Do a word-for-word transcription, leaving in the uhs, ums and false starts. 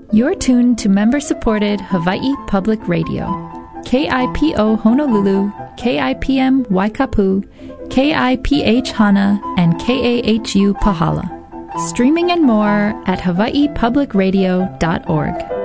You're tuned to member-supported Hawaii Public Radio. K I P O Honolulu, K I P M Waikapu, K I P H Hana, and K A H U Pahala. Streaming and more at hawaii public radio dot org.